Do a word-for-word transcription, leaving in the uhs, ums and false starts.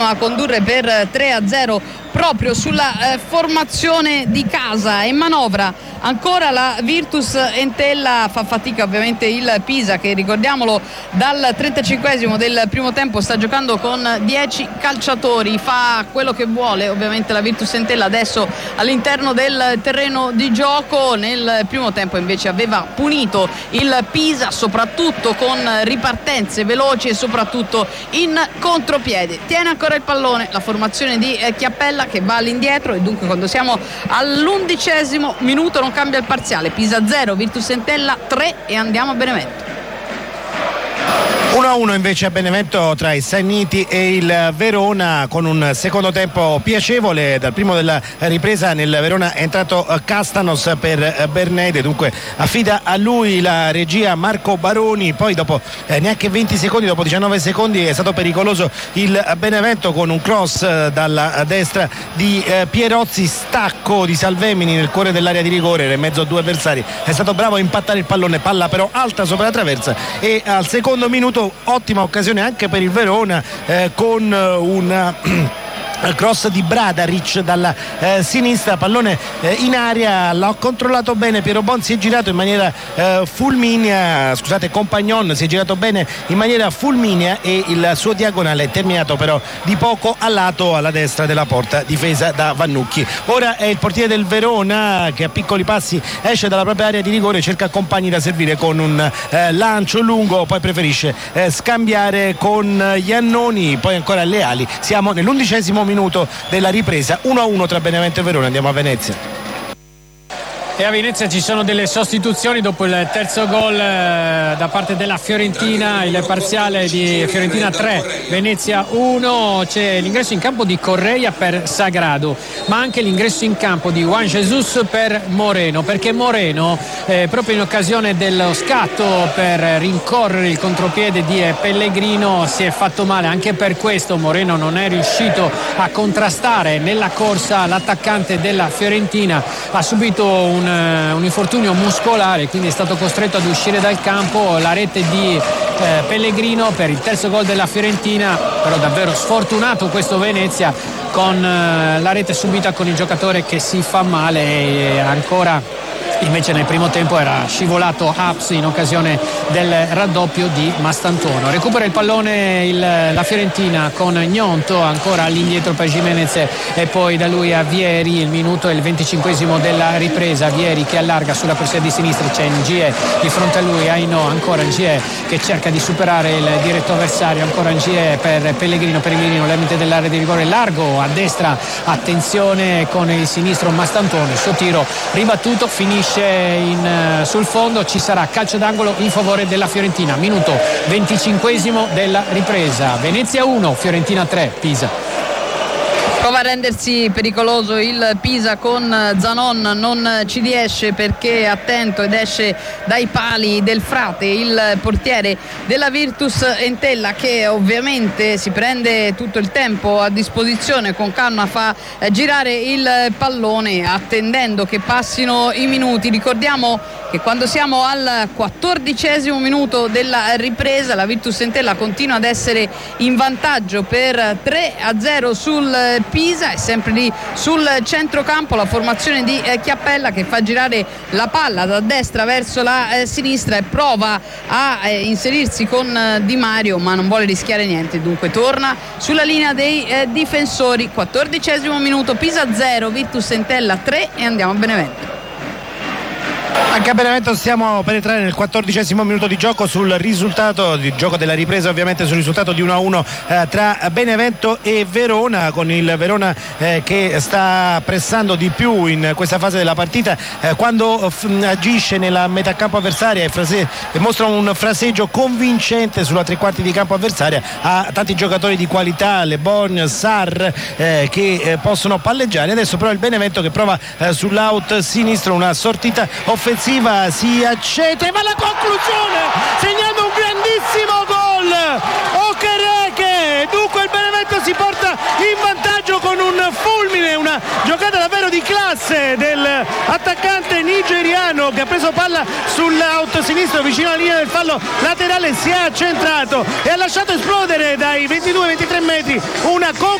a condurre per tre a zero proprio sulla eh, formazione di casa. E manovra ancora la Virtus Entella, fa fatica ovviamente il Pisa, che ricordiamolo dal trentacinquesimo del primo tempo sta giocando con dieci calciatori, fa quello che vuole ovviamente la Virtus Entella adesso all'interno del terreno di gioco. Nel primo tempo invece aveva punito il Pisa soprattutto con ripartenze veloci e soprattutto in contropiede. Tiene ancora il pallone la formazione di eh, Chiappella, che va all'indietro, e dunque quando siamo all'undicesimo minuto non cambia il parziale. Pisa zero, Virtus Entella tre, e andiamo a Benevento. uno a uno invece a Benevento tra i Sanniti e il Verona, con un secondo tempo piacevole. Dal primo della ripresa nel Verona è entrato Castanos per Bernede, dunque affida a lui la regia Marco Baroni. Poi dopo eh, neanche venti secondi, dopo diciannove secondi, è stato pericoloso il Benevento con un cross eh, dalla destra di eh, Pierozzi, stacco di Salvemini nel cuore dell'area di rigore, era in mezzo a due avversari, è stato bravo a impattare il pallone, palla però alta sopra la traversa, e al secondo minuto ottima occasione anche per il Verona eh, con una cross di Bradaric dalla eh, sinistra, pallone eh, in aria, l'ha controllato bene Piero Bon, si è girato in maniera eh, fulminea, scusate Compagnon si è girato bene in maniera fulminea, e il suo diagonale è terminato però di poco a lato alla destra della porta, difesa da Vannucchi. Ora è il portiere del Verona che a piccoli passi esce dalla propria area di rigore, cerca compagni da servire con un eh, lancio lungo, poi preferisce eh, scambiare con Iannoni, poi ancora alle ali. Siamo nell'undicesimo minuto della ripresa, uno a uno tra Benevento e Verona. Andiamo a Venezia. E a Venezia ci sono delle sostituzioni dopo il terzo gol eh, da parte della Fiorentina, il parziale di Fiorentina tre, Venezia uno. C'è l'ingresso in campo di Correia per Sagrado, ma anche l'ingresso in campo di Juan Jesus per Moreno, perché Moreno eh, proprio in occasione dello scatto per rincorrere il contropiede di Pellegrino si è fatto male. Anche per questo Moreno non è riuscito a contrastare nella corsa l'attaccante della Fiorentina, ha subito un un infortunio muscolare, quindi è stato costretto ad uscire dal campo. La rete di eh, Pellegrino per il terzo gol della Fiorentina, però davvero sfortunato questo Venezia con eh, la rete subita con il giocatore che si fa male, e ancora invece nel primo tempo era scivolato Haps in occasione del raddoppio di Mastantuono. Recupera il pallone il, la Fiorentina con Gnonto, ancora all'indietro per Jimenez e poi da lui a Vieri. Il minuto è il venticinquesimo della ripresa, Vieri che allarga sulla corsia di sinistra, c'è Ngie di fronte a lui, Aino, ancora Ngie che cerca di superare il diretto avversario, ancora Ngie per Pellegrino, Pellegrino limite dell'area di rigore largo a destra, attenzione con il sinistro Mastantuono, il suo tiro ribattuto finisce in, sul fondo. Ci sarà calcio d'angolo in favore della Fiorentina, minuto venticinquesimo della ripresa. Venezia uno, Fiorentina tre, Pisa. Prova a rendersi pericoloso il Pisa con Zanon, non ci riesce perché è attento ed esce dai pali del Frate, il portiere della Virtus Entella, che ovviamente si prende tutto il tempo a disposizione, con calma fa girare il pallone attendendo che passino i minuti. Ricordiamo che quando siamo al quattordicesimo minuto della ripresa la Virtus Entella continua ad essere in vantaggio per tre a zero sul Pisa, è sempre lì sul centrocampo la formazione di eh, Chiappella, che fa girare la palla da destra verso la eh, sinistra e prova a eh, inserirsi con eh, Di Mario, ma non vuole rischiare niente, dunque torna sulla linea dei eh, difensori. Quattordicesimo minuto, Pisa zero, Virtus Entella tre, e andiamo a Benevento. Anche a Benevento stiamo per entrare nel quattordicesimo minuto di gioco, sul risultato di gioco della ripresa, ovviamente sul risultato di uno a uno eh, tra Benevento e Verona, con il Verona eh, che sta pressando di più in questa fase della partita eh, quando f- agisce nella metà campo avversaria e, frase- e mostra un fraseggio convincente sulla tre quarti di campo avversaria. Ha tanti giocatori di qualità, Le Bon, Sarr eh, che eh, possono palleggiare. Adesso però il Benevento che prova eh, sull'out sinistro una sortita offensiva, si accede e va alla conclusione segnando un grandissimo gol Okereke. Dunque il Benevento si porta in vantaggio con un fulmine, una giocata davvero di classe dell'attaccante nigeriano che ha preso palla sull'out sinistro vicino alla linea del fallo laterale, si è accentrato e ha lasciato esplodere dai ventidue ventitré metri una conclusione